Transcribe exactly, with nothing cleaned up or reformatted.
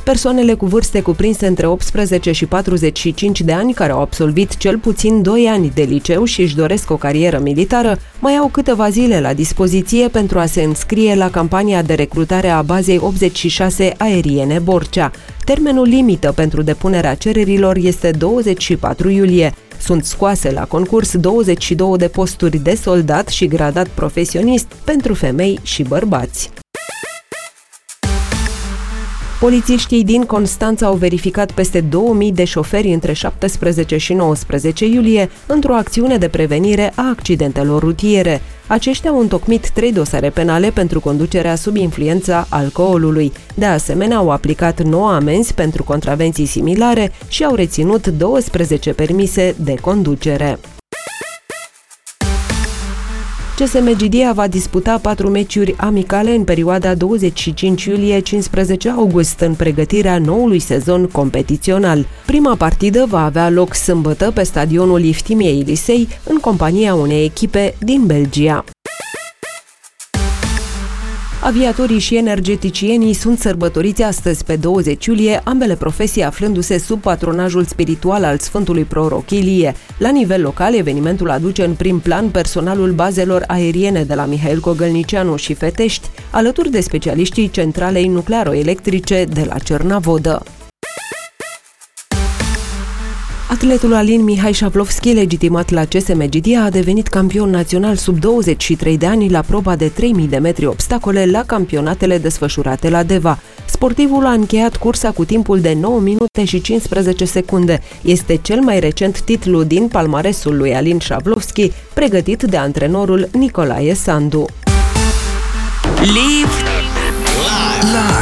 Persoanele cu vârste cuprinse între optsprezece și patruzeci și cinci de ani care au absolvit cel puțin doi ani de liceu și își doresc o carieră militară mai au câteva zile la dispoziție pentru a se înscrie la campania de recrutare a bazei optzeci și șase aeriene Borcea. Termenul limită pentru depunerea cererilor este douăzeci și patru iulie. Sunt scoase la concurs douăzeci și două de posturi de soldat și gradat profesionist pentru femei și bărbați. Polițiștii din Constanța au verificat peste două mii de șoferi între șaptesprezece și nouăsprezece iulie într-o acțiune de prevenire a accidentelor rutiere. Aceștia au întocmit trei dosare penale pentru conducerea sub influența alcoolului. De asemenea, au aplicat nouă amenzi pentru contravenții similare și au reținut douăsprezece permise de conducere. C S M Gidia va disputa patru meciuri amicale în perioada douăzeci și cinci iulie - cincisprezece august în pregătirea noului sezon competițional. Prima partidă va avea loc sâmbătă pe stadionul Iftimiei Lisei în compania unei echipe din Belgia. Aviatorii și energeticienii sunt sărbătoriți astăzi pe douăzeci iulie, ambele profesii aflându-se sub patronajul spiritual al Sfântului Proroc Ilie. La nivel local, evenimentul aduce în prim plan personalul bazelor aeriene de la Mihail Cogălnicianu și Fetești, alături de specialiștii centralei nuclearo-electrice de la Cernavodă. Atletul Alin Mihai Șavlovski, legitimat la C S M Gidia, a devenit campion național sub douăzeci și trei de ani la proba de trei mii de metri obstacole la campionatele desfășurate la Deva. Sportivul a încheiat cursa cu timpul de nouă minute și cincisprezece secunde. Este cel mai recent titlu din palmaresul lui Alin Șavlovski, pregătit de antrenorul Nicolae Sandu. Live live